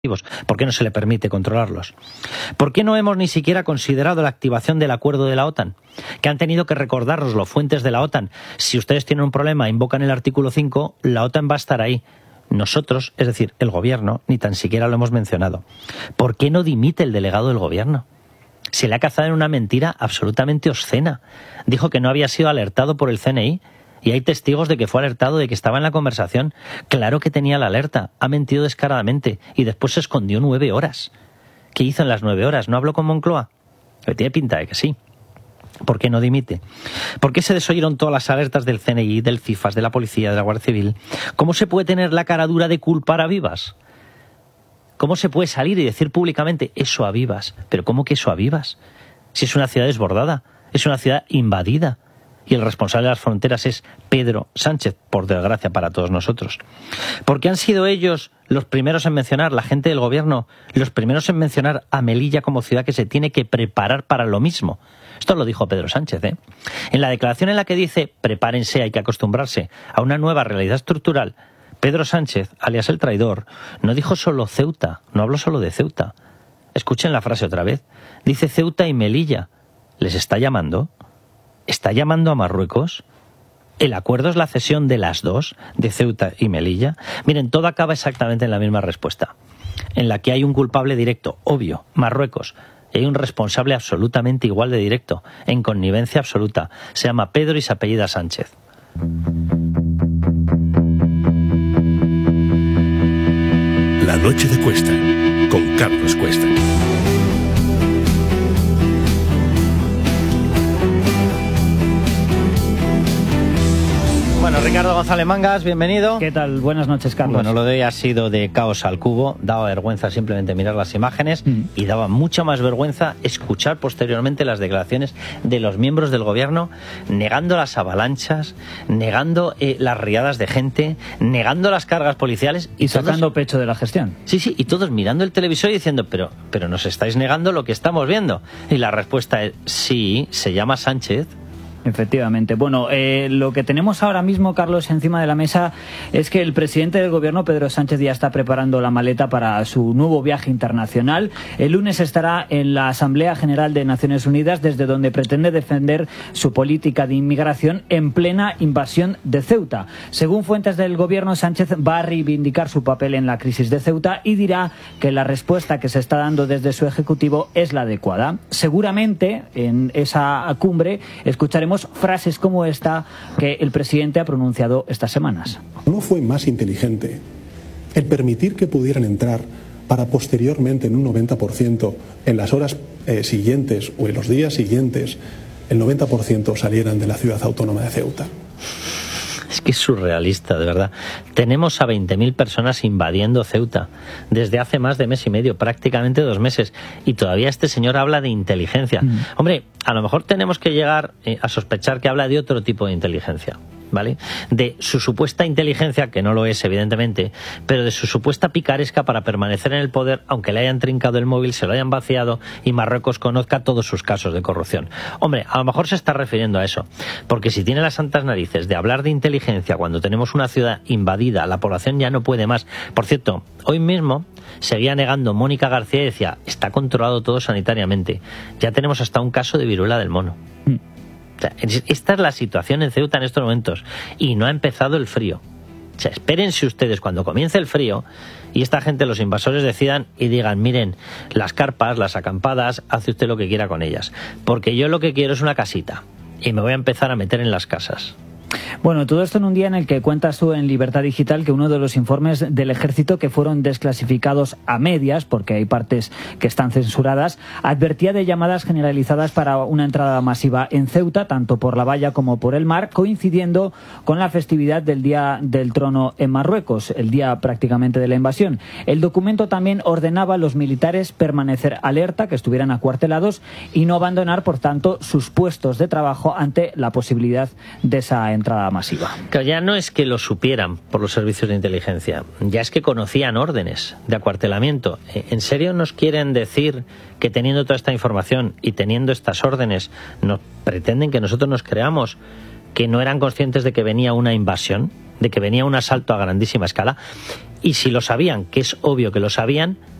¿Por qué no se le permite controlarlos? ¿Por qué no hemos ni siquiera considerado la activación del acuerdo de la OTAN? Que han tenido que recordarnos los fuentes de la OTAN. Si ustedes tienen un problema, invocan el artículo 5, la OTAN va a estar ahí. Nosotros, es decir, el gobierno, ni tan siquiera lo hemos mencionado. ¿Por qué no dimite el delegado del gobierno? Se le ha cazado en una mentira absolutamente obscena. Dijo que no había sido alertado por el CNI. Y hay testigos de que fue alertado, de que estaba en la conversación. Claro que tenía la alerta. Ha mentido descaradamente. Y después se escondió 9 horas. ¿Qué hizo en las 9 horas? ¿No habló con Moncloa? Que tiene pinta de que sí. ¿Por qué no dimite? ¿Por qué se desoyeron todas las alertas del CNI, del CIFAS, de la policía, de la Guardia Civil? ¿Cómo se puede tener la cara dura de culpar a Vivas? ¿Cómo se puede salir y decir públicamente eso a Vivas? ¿Pero cómo que eso a Vivas? Si es una ciudad desbordada, es una ciudad invadida. Y el responsable de las fronteras es Pedro Sánchez, por desgracia para todos nosotros. Porque han sido ellos los primeros en mencionar, la gente del gobierno, los primeros en mencionar a Melilla como ciudad que se tiene que preparar para lo mismo. Esto lo dijo Pedro Sánchez, ¿eh? En la declaración en la que dice, prepárense, hay que acostumbrarse a una nueva realidad estructural, Pedro Sánchez, alias el traidor, no dijo solo Ceuta, no habló solo de Ceuta. Escuchen la frase otra vez. Dice Ceuta y Melilla. ¿Les está llamando? ¿Está llamando a Marruecos? ¿El acuerdo es la cesión de las dos, de Ceuta y Melilla? Miren, todo acaba exactamente en la misma respuesta, en la que hay un culpable directo, obvio, Marruecos, y hay un responsable absolutamente igual de directo, en connivencia absoluta. Se llama Pedro y se apellida Sánchez. La noche de Cuesta, con Carlos Cuesta. Bueno, Ricardo González Mangas, bienvenido. ¿Qué tal? Buenas noches, Carlos. Bueno, lo de hoy ha sido de caos al cubo, daba vergüenza simplemente mirar las imágenes y daba mucha más vergüenza escuchar posteriormente las declaraciones de los miembros del gobierno negando las avalanchas, negando las riadas de gente, negando las cargas policiales y sacando pecho de la gestión. Sí, y todos mirando el televisor y diciendo, pero nos estáis negando lo que estamos viendo. Y la respuesta es, sí, se llama Sánchez. Efectivamente. Bueno, lo que tenemos ahora mismo, Carlos, encima de la mesa es que el presidente del gobierno, Pedro Sánchez, ya está preparando la maleta para su nuevo viaje internacional. El lunes estará en la Asamblea General de Naciones Unidas, desde donde pretende defender su política de inmigración en plena invasión de Ceuta. Según fuentes del gobierno, Sánchez va a reivindicar su papel en la crisis de Ceuta y dirá que la respuesta que se está dando desde su ejecutivo es la adecuada. Seguramente en esa cumbre escucharemos frases como esta que el presidente ha pronunciado estas semanas. ¿No fue más inteligente el permitir que pudieran entrar para posteriormente en un 90% en las horas siguientes o en los días siguientes el 90% salieran de la ciudad autónoma de Ceuta? Es que es surrealista, de verdad. Tenemos a 20.000 personas invadiendo Ceuta desde hace más de mes y medio, prácticamente 2 meses, y todavía este señor habla de inteligencia. Hombre, a lo mejor tenemos que llegar a sospechar que habla de otro tipo de inteligencia, ¿vale? De su supuesta inteligencia, que no lo es evidentemente, pero de su supuesta picaresca para permanecer en el poder, aunque le hayan trincado el móvil, se lo hayan vaciado y Marruecos conozca todos sus casos de corrupción. Hombre, a lo mejor se está refiriendo a eso, porque si tiene las santas narices de hablar de inteligencia cuando tenemos una ciudad invadida, la población ya no puede más. Por cierto, hoy mismo seguía negando Mónica García y decía, está controlado todo sanitariamente. Ya tenemos hasta un caso de viruela del mono. O sea, esta es la situación en Ceuta en estos momentos y no ha empezado el frío. O sea, espérense ustedes cuando comience el frío y esta gente, los invasores, decidan y digan, miren, las carpas, las acampadas, hace usted lo que quiera con ellas, porque yo lo que quiero es una casita y me voy a empezar a meter en las casas. Bueno, todo esto en un día en el que cuentas tú en Libertad Digital que uno de los informes del Ejército que fueron desclasificados a medias, porque hay partes que están censuradas, advertía de llamadas generalizadas para una entrada masiva en Ceuta, tanto por la valla como por el mar, coincidiendo con la festividad del Día del Trono en Marruecos, el día prácticamente de la invasión. El documento también ordenaba a los militares permanecer alerta, que estuvieran acuartelados y no abandonar, por tanto, sus puestos de trabajo ante la posibilidad de esa entrada masiva. Claro, ya no es que lo supieran por los servicios de inteligencia, ya es que conocían órdenes de acuartelamiento. ¿En serio nos quieren decir que teniendo toda esta información y teniendo estas órdenes nos pretenden que nosotros nos creamos que no eran conscientes de que venía una invasión, de que venía un asalto a grandísima escala? Y si lo sabían, que es obvio que lo sabían,